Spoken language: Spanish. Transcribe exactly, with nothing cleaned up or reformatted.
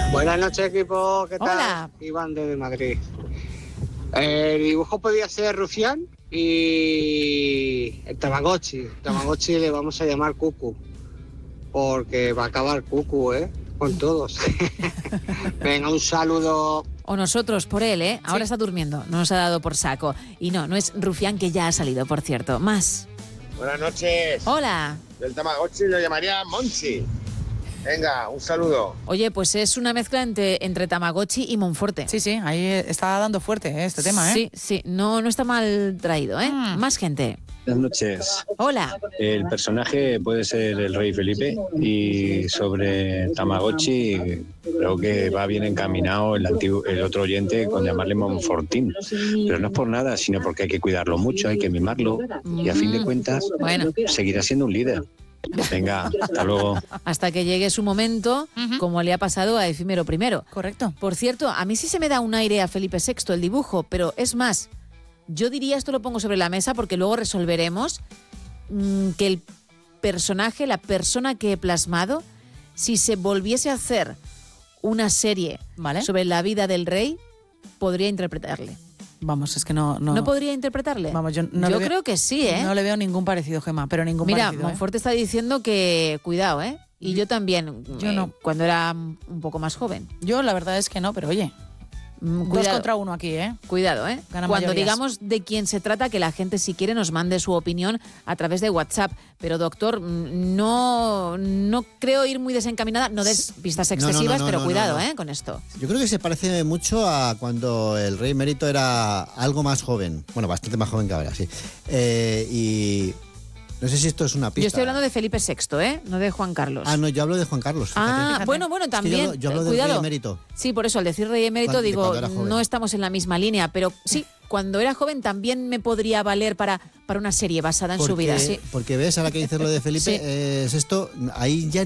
Buenas noches, equipo. ¿Qué tal? Hola. Iván de Madrid. El dibujo podía ser Rufián y el Tamagotchi. El Tamagotchi le vamos a llamar Cucu, porque va a acabar Cucu, ¿eh? Con todos. Venga, un saludo. O nosotros por él, ¿eh? Ahora sí. Está durmiendo, no nos ha dado por saco. Y no, no es Rufián, que ya ha salido, por cierto. Más. Buenas noches. Hola. Del Tamagotchi lo llamaría Monchi. Venga, un saludo. Oye, pues es una mezcla entre, entre Tamagotchi y Monforte. Sí, sí, ahí está dando fuerte ¿eh? este tema, ¿eh? Sí, sí, no, no está mal traído, ¿eh? Mm. Más gente. Buenas noches. Hola. El personaje puede ser el rey Felipe y sobre Tamagotchi creo que va bien encaminado el, antiguo, el otro oyente con llamarle Monfortín. Pero no es por nada, sino porque hay que cuidarlo mucho, hay que mimarlo y a fin de cuentas bueno. seguirá siendo un líder. Venga, hasta luego. Hasta que llegue su momento, uh-huh. como le ha pasado a Efímero primero. Correcto. Por cierto, a mí sí se me da un aire a Felipe sexto el dibujo, pero es más, yo diría, esto lo pongo sobre la mesa porque luego resolveremos, mmm, que el personaje, la persona que he plasmado, si se volviese a hacer una serie ¿vale? sobre la vida del rey, podría interpretarle. Vamos, es que no... ¿No, ¿No podría interpretarle? Vamos, yo no yo veo, creo que sí, ¿eh? No le veo ningún parecido, Gemma, pero ningún Mira, parecido. Mira, Monforte ¿eh? está diciendo que cuidado, ¿eh? Y yo también, yo eh, no. cuando era un poco más joven. Yo la verdad es que no, pero oye... Cuidado. Dos contra uno aquí, ¿eh? Cuidado, ¿eh? Gana Cuando mayorías. digamos de quién se trata, que la gente, si quiere, nos mande su opinión a través de WhatsApp. Pero, doctor, no, no creo ir muy desencaminada. No des pistas excesivas, no, no, no, pero no, cuidado, no, no. ¿eh? Con esto. Yo creo que se parece mucho a cuando el rey emérito era algo más joven. Bueno, bastante más joven que ahora, sí. Eh, y... No sé si esto es una pista. Yo estoy hablando de Felipe sexto, ¿eh? No de Juan Carlos. Ah, no, yo hablo de Juan Carlos. Fíjate. Ah, Fíjate. bueno, bueno, también. Es que yo, yo hablo del Cuidado. rey emérito. Sí, por eso, al decir rey emérito, cuando, digo, no estamos en la misma línea, pero sí, cuando era joven también me podría valer para, para una serie basada en porque, su vida, sí. Porque ves, ahora que dices lo de Felipe, sí. eh, es esto, ahí ya